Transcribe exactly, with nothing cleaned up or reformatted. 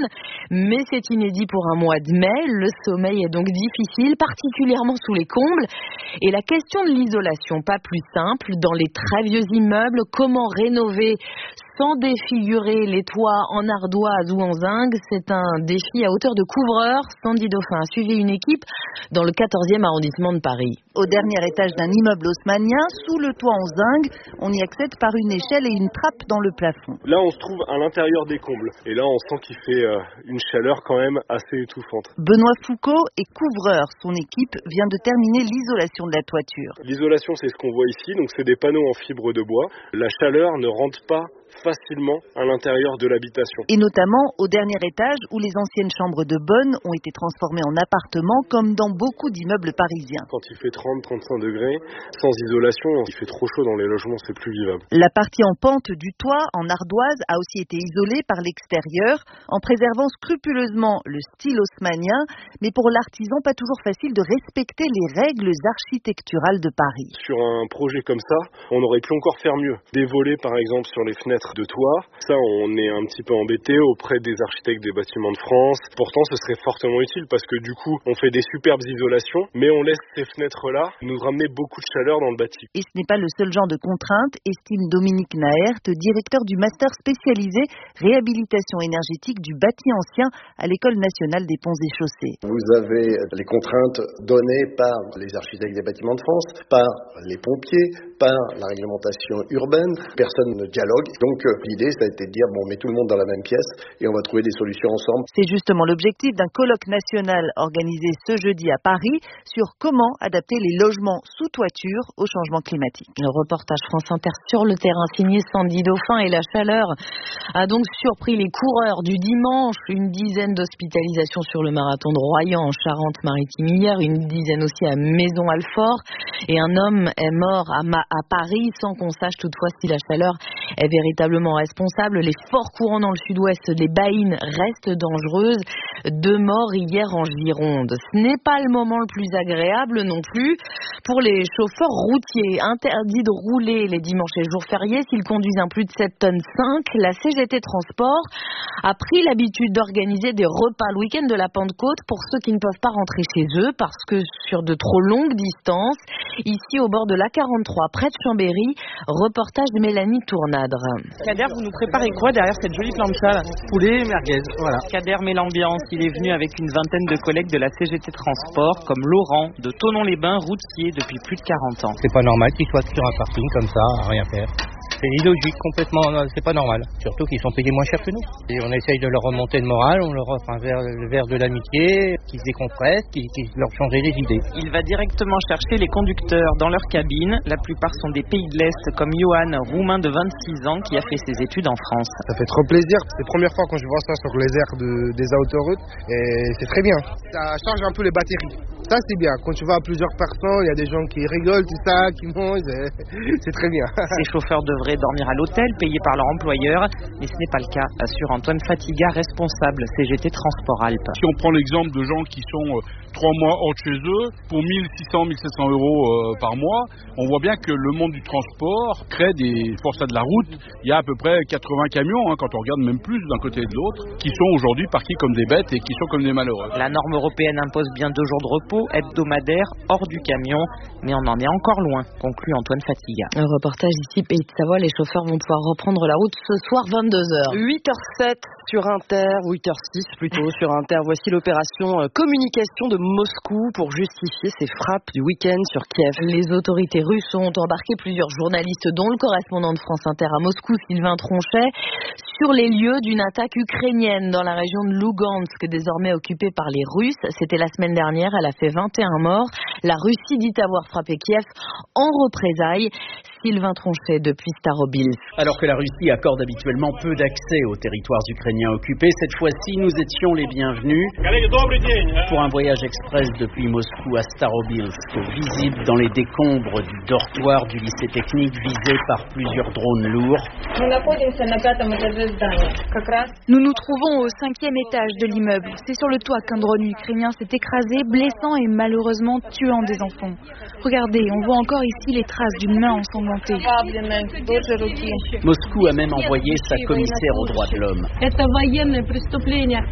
bonne, mais c'est inédit pour un mois de mai. Le sommeil est donc difficile, particulièrement sous les combles. Et la question de l'isolation, pas plus simple. Dans les très vieux immeubles, comment rénover sans défigurer les toits en ardoise ou en zinc? C'est un défi à hauteur de couvreur. Sandy Dauphin a suivi une équipe dans le quatorzième arrondissement de Paris. Au dernier étage d'un immeuble haussmannien, sous le toit en zinc, on y accède par une échelle et une trappe dans le plafond. Là, on se trouve à l'intérieur des combles. Et là, on sent qu'il fait euh, une chaleur quand même assez étouffante. Benoît Foucault est couvreur. Son équipe vient de terminer l'isolation de la toiture. L'isolation, c'est ce qu'on voit ici. Donc, c'est des panneaux en fibre de bois. La chaleur ne rentre pas facilement à l'intérieur de l'habitation. Et notamment au dernier étage où les anciennes chambres de bonne ont été transformées en appartements comme dans beaucoup d'immeubles parisiens. Quand il fait trente à trente-cinq degrés, sans isolation, il fait trop chaud dans les logements, c'est plus vivable. La partie en pente du toit, en ardoise, a aussi été isolée par l'extérieur en préservant scrupuleusement le style haussmannien, mais pour l'artisan, pas toujours facile de respecter les règles architecturales de Paris. Sur un projet comme ça, on aurait pu encore faire mieux. Des volets, par exemple, sur les fenêtres de toit. Ça, on est un petit peu embêté auprès des architectes des bâtiments de France. Pourtant, ce serait fortement utile parce que du coup, on fait des superbes isolations, mais on laisse ces fenêtres-là nous ramener beaucoup de chaleur dans le bâti. Et ce n'est pas le seul genre de contrainte, estime Dominique Naert, directeur du master spécialisé réhabilitation énergétique du bâti ancien à l'École nationale des ponts et chaussées. Vous avez les contraintes données par les architectes des bâtiments de France, par les pompiers, par la réglementation urbaine. Personne ne dialogue. Donc l'idée, ça a été de dire, bon, on met tout le monde dans la même pièce et on va trouver des solutions ensemble. C'est justement l'objectif d'un colloque national organisé ce jeudi à Paris sur comment adapter les logements sous toiture au changement climatique. Le reportage France Inter sur le terrain signé Sandy Dauphin, et la chaleur a donc surpris les coureurs du dimanche. Une dizaine d'hospitalisations sur le marathon de Royan en Charente-Maritime hier, une dizaine aussi à Maison-Alfort, et un homme est mort à, Ma- à Paris sans qu'on sache toutefois si la chaleur est véritablement responsable. Les forts courants dans le sud-ouest des Baïnes restent dangereuses. Deux morts hier en Gironde. Ce n'est pas le moment le plus agréable non plus pour les chauffeurs routiers. Interdit de rouler les dimanches et jours fériés s'ils conduisent un plus de sept tonnes cinq. La C G T Transport a pris l'habitude d'organiser des repas le week-end de la Pentecôte pour ceux qui ne peuvent pas rentrer chez eux parce que sur de trop longues distances. Ici au bord de l'A quarante-trois près de Chambéry, reportage de Mélanie Tournadre. Kader, vous nous préparez quoi derrière cette jolie plancha là? Poulet, merguez, voilà. Kader met l'ambiance, il est venu avec une vingtaine de collègues de la C G T Transport, comme Laurent de Thonon-les-Bains, routier depuis plus de quarante ans. C'est pas normal qu'ils soient sur un parking comme ça, à rien faire. C'est illogique, complètement, c'est pas normal. Surtout qu'ils sont payés moins cher que nous. Et on essaye de leur remonter le moral, on leur offre un verre, le verre de l'amitié, qu'ils se décompressent, qu'ils, qu'ils leur changent les idées. Il va directement chercher les conducteurs dans leur cabine. La plupart sont des pays de l'Est, comme Johan, roumain de vingt-six ans, qui a fait ses études en France. Ça fait trop plaisir. C'est la première fois quand je vois ça sur les aires de, des autoroutes. Et c'est très bien. Ça charge un peu les batteries. Ça, c'est bien. Quand tu vas à plusieurs personnes, il y a des gens qui rigolent, tout ça, qui mangent. C'est très bien. Les chauffeurs devraient dormir à l'hôtel, payés par leur employeur. Mais ce n'est pas le cas, assure Antoine Fatiga, responsable C G T Transport Alpes. Si on prend l'exemple de gens qui sont euh, trois mois hors de chez eux, pour mille six cents à mille sept cents euros euh, par mois, on voit bien que le monde du transport crée des forçats de la route. Il y a à peu près quatre-vingts camions, hein, quand on regarde même plus d'un côté et de l'autre, qui sont aujourd'hui parqués comme des bêtes et qui sont comme des malheureux. La norme européenne impose bien deux jours de repos hebdomadaires hors du camion, mais on en est encore loin, conclut Antoine Fatiga. Un reportage ici, Pays de Savoie, les chauffeurs vont pouvoir reprendre la route ce soir vingt-deux heures. huit heures sept sur Inter, ou huit heures six plutôt sur Inter. Voici l'opération communication de Moscou pour justifier ses frappes du week-end sur Kiev. Les autorités russes ont embarqué plusieurs journalistes, dont le correspondant de France Inter à Moscou, Sylvain Tronchet, sur les lieux d'une attaque ukrainienne dans la région de Lugansk, désormais occupée par les Russes. C'était la semaine dernière, elle a fait vingt et un morts. La Russie dit avoir frappé Kiev en représailles. Sylvain Tronchet depuis Starobilsk. Alors que la Russie accorde habituellement peu d'accès aux territoires ukrainiens occupés, cette fois-ci, nous étions les bienvenus pour un voyage express depuis Moscou à Starobilsk, visible dans les décombres du dortoir du lycée technique visé par plusieurs drones lourds. Nous nous trouvons au cinquième étage de l'immeuble. C'est sur le toit qu'un drone ukrainien s'est écrasé, blessant et malheureusement tuant des enfants. Regardez, on voit encore ici les traces d'une main ensanglantée. Moscou a même envoyé sa commissaire aux droits de l'homme.